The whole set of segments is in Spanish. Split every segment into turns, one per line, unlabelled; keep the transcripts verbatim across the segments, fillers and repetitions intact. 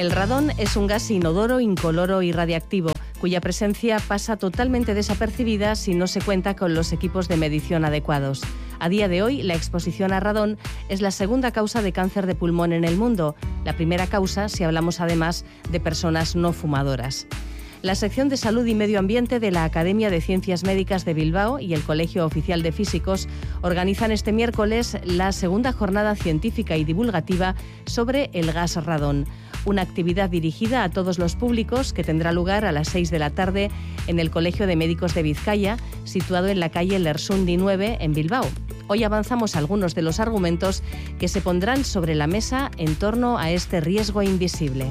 El radón es un gas inodoro, incoloro y radiactivo, cuya presencia pasa totalmente desapercibida si no se cuenta con los equipos de medición adecuados. A día de hoy, la exposición a radón es la segunda causa de cáncer de pulmón en el mundo, la primera causa si hablamos además de personas no fumadoras. La sección de Salud y Medio Ambiente de la Academia de Ciencias Médicas de Bilbao y el Colegio Oficial de Físicos organizan este miércoles la segunda jornada científica y divulgativa sobre el gas radón, una actividad dirigida a todos los públicos que tendrá lugar a las seis de la tarde en el Colegio de Médicos de Vizcaya, situado en la calle Lersundi nueve en Bilbao. Hoy avanzamos algunos de los argumentos que se pondrán sobre la mesa en torno a este riesgo invisible.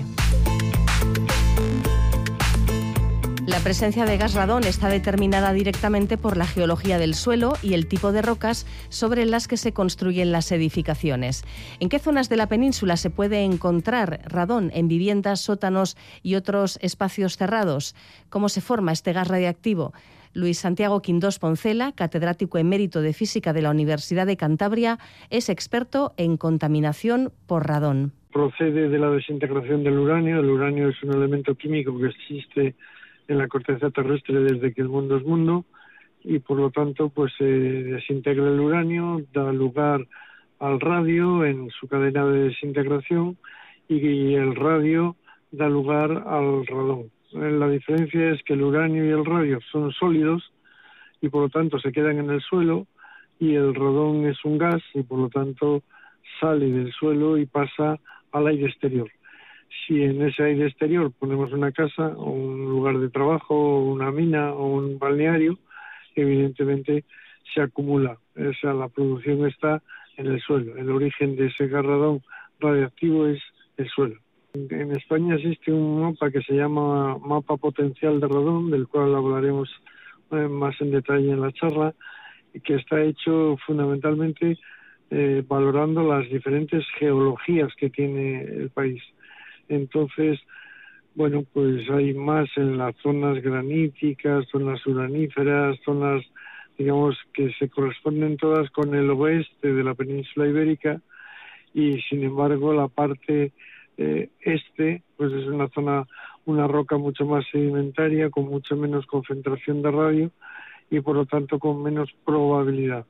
La presencia de gas radón está determinada directamente por la geología del suelo y el tipo de rocas sobre las que se construyen las edificaciones. ¿En qué zonas de la península se puede encontrar radón en viviendas, sótanos y otros espacios cerrados? ¿Cómo se forma este gas radiactivo? Luis Santiago Quindós Poncela, catedrático emérito de Física de la Universidad de Cantabria, es experto en contaminación por radón.
Procede de la desintegración del uranio. El uranio es un elemento químico que existe en la corteza terrestre desde que el mundo es mundo y por lo tanto pues se desintegra el uranio, da lugar al radio en su cadena de desintegración y el radio da lugar al radón. La diferencia es que el uranio y el radio son sólidos y por lo tanto se quedan en el suelo y el radón es un gas y por lo tanto sale del suelo y pasa al aire exterior. Si en ese aire exterior ponemos una casa o un lugar de trabajo o una mina o un balneario, evidentemente se acumula. O sea, la producción está en el suelo. El origen de ese gas radón radiactivo es el suelo. En España existe un mapa que se llama Mapa Potencial de Radón, del cual hablaremos más en detalle en la charla, y que está hecho fundamentalmente eh, valorando las diferentes geologías que tiene el país. Entonces, bueno, pues hay más en las zonas graníticas, zonas uraníferas, zonas, digamos, que se corresponden todas con el oeste de la península ibérica y, sin embargo, la parte eh, este, pues es una zona, una roca mucho más sedimentaria, con mucha menos concentración de radio y, por lo tanto, con menos probabilidad.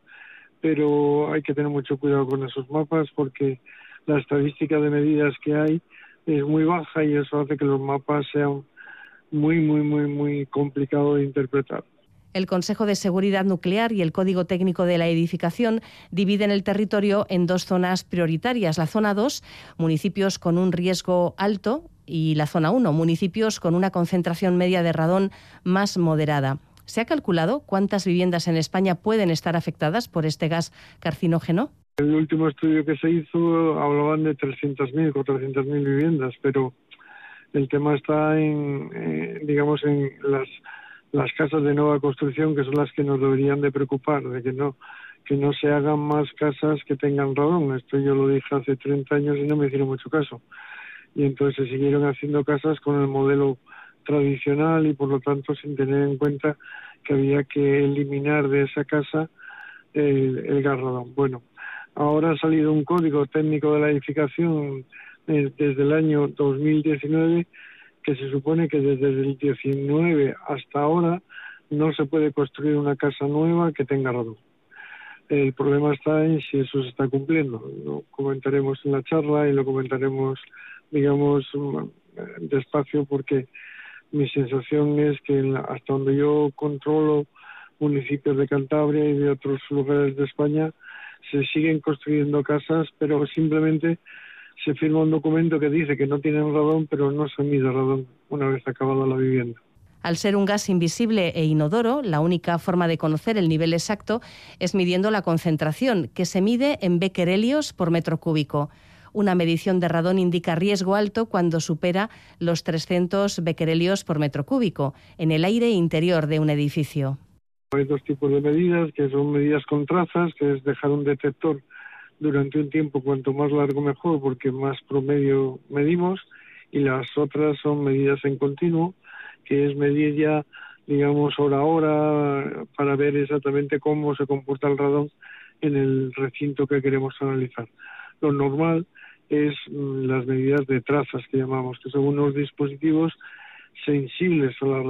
Pero hay que tener mucho cuidado con esos mapas porque la estadística de medidas que hay es muy baja y eso hace que los mapas sean muy, muy, muy, muy complicados de interpretar.
El Consejo de Seguridad Nuclear y el Código Técnico de la Edificación dividen el territorio en dos zonas prioritarias. La zona dos, municipios con un riesgo alto, y la zona uno, municipios con una concentración media de radón más moderada. ¿Se ha calculado cuántas viviendas en España pueden estar afectadas por este gas carcinógeno?
El último estudio que se hizo hablaban de trescientas mil, cuatrocientas mil viviendas, pero el tema está en, eh, digamos, en las, las casas de nueva construcción, que son las que nos deberían de preocupar, de que no que no se hagan más casas que tengan radón. Esto yo lo dije hace treinta años y no me hicieron mucho caso. Y entonces se siguieron haciendo casas con el modelo tradicional y por lo tanto sin tener en cuenta que había que eliminar de esa casa el, el gas radón. Bueno, ahora ha salido un código técnico de la edificación eh, desde el año dos mil diecinueve que se supone que desde el diecinueve hasta ahora no se puede construir una casa nueva que tenga radón. El problema está en si eso se está cumpliendo. Lo comentaremos en la charla y lo comentaremos, digamos, despacio porque mi sensación es que hasta donde yo controlo municipios de Cantabria y de otros lugares de España se siguen construyendo casas, pero simplemente se firma un documento que dice que no tienen radón, pero no se mide radón una vez acabada la vivienda.
Al ser un gas invisible e inodoro, la única forma de conocer el nivel exacto es midiendo la concentración, que se mide en bequerelios por metro cúbico. Una medición de radón indica riesgo alto cuando supera los trescientos bequerelios por metro cúbico en el aire interior de un edificio.
Hay dos tipos de medidas, que son medidas con trazas, que es dejar un detector durante un tiempo, cuanto más largo mejor, porque más promedio medimos, y las otras son medidas en continuo, que es medir ya, digamos, hora a hora, para ver exactamente cómo se comporta el radón en el recinto que queremos analizar. Lo normal es las medidas de trazas que llamamos, que son unos dispositivos sensibles a la